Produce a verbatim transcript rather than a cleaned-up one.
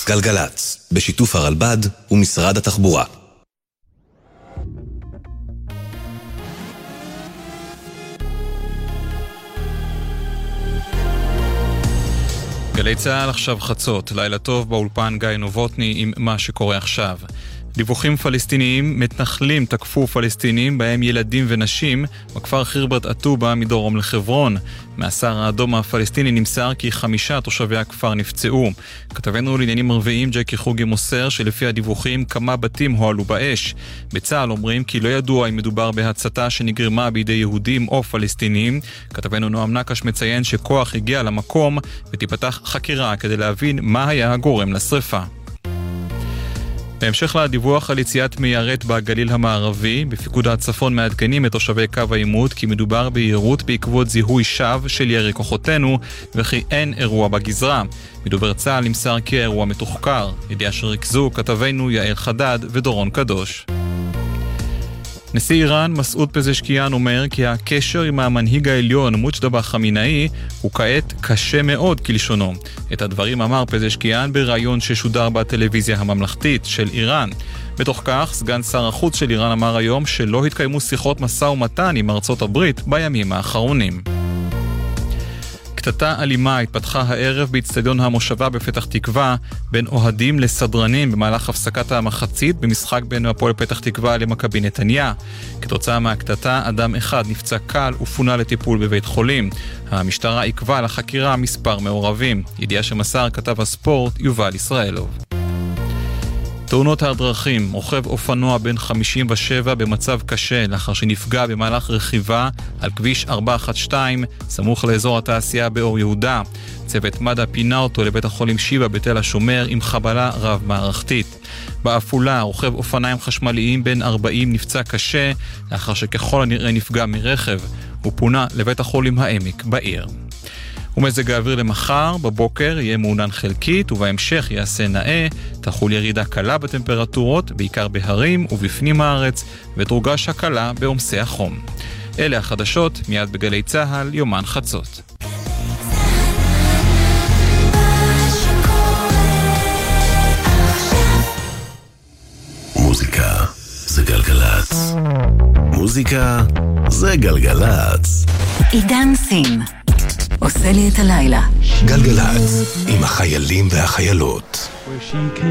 גלגלץ, בשיתוף הרלב"ד ומשרד התחבורה. גלי צהל עכשיו חצות, לילה טוב באולפן גיא נובוטני עם מה שקורה עכשיו. דיווחים פלסטיניים, מתנחלים תקפו פלסטינים בהם ילדים ונשים בכפר חירבת אטובה מדרום לחברון. מהשר האדום הפלסטיני נמסר כי חמישה תושבי הכפר נפצעו. כתבנו לעניינים ערביים ג'קי חוגי מוסר שלפי הדיווחים כמה בתים הועלו באש. בצה"ל אומרים כי לא ידוע אם מדובר בהצתה שנגרמה בידי יהודים או פלסטינים. כתבנו נועם נקש מציין שכוח הגיע למקום ותיפתח חקירה כדי להבין מה היה הגורם לשריפה. בהמשך לדיווח על יציאת מיירט בגליל המערבי, בפיקוד הצפון מעדכנים את תושבי קו העימות כי מדובר בהירות בעקבות זיהוי שווא של ירי כוחותינו וכי אין אירוע בגזרה. מדובר צה"ל נמסר כי האירוע מתוחקר. ידיעה שריכזו כתבינו יעל חדד ודורון קדוש. נשיא איראן מסעוד פזשקיאן אומר כי הקשר עם המנהיג העליון מוג'תבא חמינאי הוא כעת קשה מאוד כלשונו. את הדברים אמר פזשקיאן בראיון ששודר בטלוויזיה הממלכתית של איראן. בתוך כך, סגן שר החוץ של איראן אמר היום שלא התקיימו שיחות משא ומתן עם ארצות הברית בימים האחרונים. קטטה אלימה התפתחה הערב באצטדיון המושבה בפתח תקווה בין אוהדים לסדרנים במהלך הפסקת המחצית במשחק בין הפועל פתח תקווה למכבי נתניה. כתוצאה מהקטטה אדם אחד נפצע קל ופונה לטיפול בבית חולים. המשטרה עיכבה לחקירה מספר מעורבים. ידיעה שמסר כתב הספורט יובל ישראלוב. תאונות הדרכים, רוכב אופנוע בן חמישים ושבע במצב קשה לאחר שנפגע במהלך רכיבה על כביש ארבע אחת שתיים סמוך לאזור התעשייה באור יהודה. צוות מד"א פינה אותו לבית החולים שיבא בתל השומר עם חבלה רב מערכתית. בעפולה, רוכב אופניים חשמליים בן ארבעים נפצע קשה לאחר שככל הנראה נפגע מרכב. הוא פונה לבית החולים העמק בעיר. ומזג האוויר למחר, בבוקר יהיה מעונן חלקית ובהמשך יעשה נאה, תחול ירידה קלה בטמפרטורות, בעיקר בהרים ובפנים הארץ, ותורגש הקלה בעומסי החום. אלה החדשות, מיד בגלי צהל, יומן חצות. מוזיקה זה גלגלץ. מוזיקה זה גלגלץ. עידן סין עושה לי את הלילה. גלגלץ עם החיילים והחיילות.